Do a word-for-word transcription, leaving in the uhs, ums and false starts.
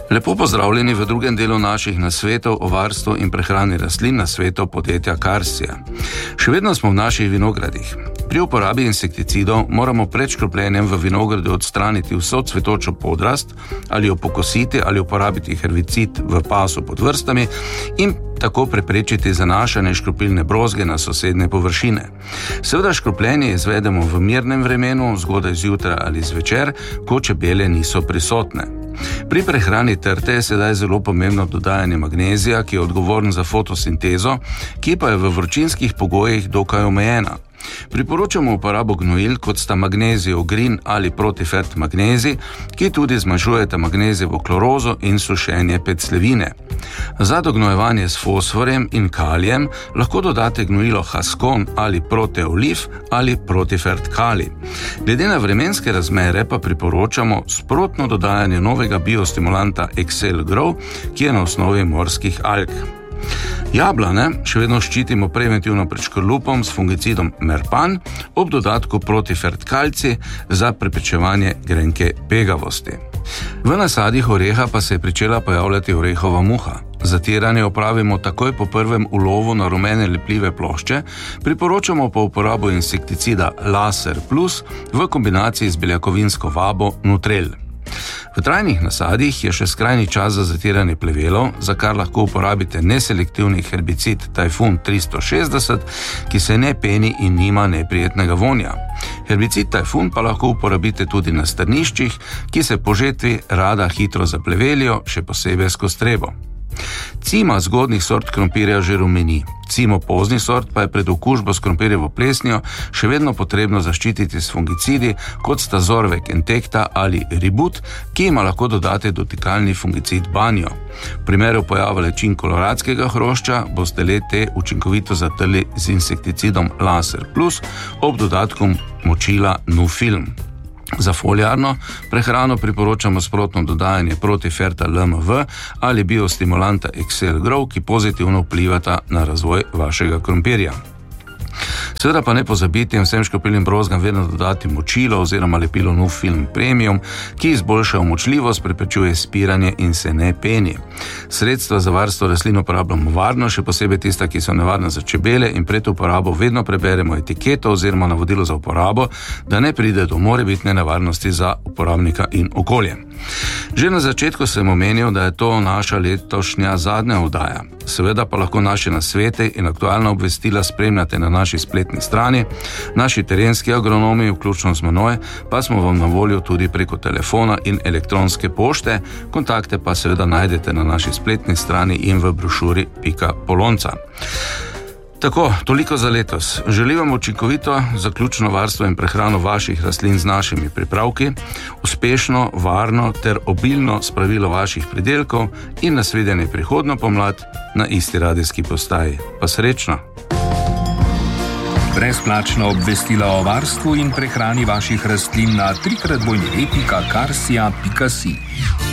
Lepo pozdravljeni v drugem delu naših nasvetov o varstvu in prehrani rastlin na svetu podjetja Karsija. Še vedno smo v naših vinogradih. Pri uporabi insekticidov moramo pred škropljenjem v vinogradu odstraniti vso cvetočo podrast ali jo pokositi ali uporabiti herbicid v pasu pod vrstami in tako preprečiti zanašanje škropilne brozge na sosednje površine. Seveda škropljenje izvedemo v mirnem vremenu, zgodaj zjutraj ali zvečer, ko čebele niso prisotne. Pri prehrani trte je sedaj zelo pomembno dodajanje magnezija, ki je odgovoren za fotosintezo, ki pa je v vročinskih pogojih dokaj omejena. Priporočamo uporabo gnojil, kot sta magnezijev grin ali protifert magnezij, ki tudi zmanjšujeta magnezijevo klorozo in sušenje peclevine. Za dognojevanje s fosforjem in kalijem lahko dodate gnojilo Haskon ali Proteolif ali protifert kali. Glede na vremenske razmere pa priporočamo sprotno dodajanje novega biostimulanta Excel Grow, ki je na osnovi morskih alg. Jablane še vedno ščitimo preventivno pred škrlupom s fungicidom Merpan ob dodatku protifert kalci za preprečevanje grenke pegavosti. V nasadih oreha pa se je pričela pojavljati orehova muha. Zatiranje opravimo takoj po prvem ulovu na rumene lepljive plošče, priporočamo pa uporabo insekticida Laser Plus v kombinaciji z beljakovinsko vabo Nutrel. V trajnih nasadih je še skrajni čas za zatiranje plevelov, za kar lahko uporabite neselektivni herbicid Typhoon tristo šestdeset, ki se ne peni in nima neprijetnega vonja. Herbicid Typhoon pa lahko uporabite tudi na strniščih, ki se po žetvi rada hitro zaplevelijo, še posebej skozi trebo. Cima zgodnih sort krompirja že rumeni. Cimo pozni sort pa je pred okužbo s krompirjevo plesnjo še vedno potrebno zaščititi s fungicidi, kot sta Zorvek Entecta ali Ribut, ki ima lahko dodate dotikalni fungicid Banjo. V primeru pojava lečin koloradskega hrošča boste le te učinkovito zatrli z insekticidom Laser Plus ob dodatku močila Nufilm. Za foliarno prehrano priporočamo sprotno dodajanje protiferta L M V ali biostimulanta Excel Grow, ki pozitivno vplivata na razvoj vašega krompirja. Seveda pa ne pozabiti vsem škropilnim brozgam vedno dodati močilo oziroma lepilo Nufilm Premium, ki izboljša omočljivost, preprečuje spiranje in se ne peni. Sredstva za varstvo rastlin uporabljamo varno, še posebej tista, ki so nevarna za čebele, in pred uporabo vedno preberemo etiketo oziroma navodilo za uporabo, da ne pride do morebitne nevarnosti za uporabnika in okolje. Že na začetku sem omenil, da je to naša letošnja zadnja oddaja. Seveda pa lahko naše nasvete in aktualna obvestila spremljate na naši spletni strani. Naši terenski agronomi, vključno z menoj, pa smo vam na voljo tudi preko telefona in elektronske pošte. Kontakte pa seveda najdete na naši spletni strani in v brošuri pika polonca. Tako, toliko za letos. Želim vam učinkovito zaključno varstvo in prehrano vaših rastlin z našimi pripravki, uspešno, varno ter obilno spravilo vaših pridelkov in nasvidenje prihodnjo pomlad na isti radijski postaji. Pa srečno! Brezplačna obvestila o varstvu in prehrani vaših rastlin na tri krat dvojni pika karsija pika si.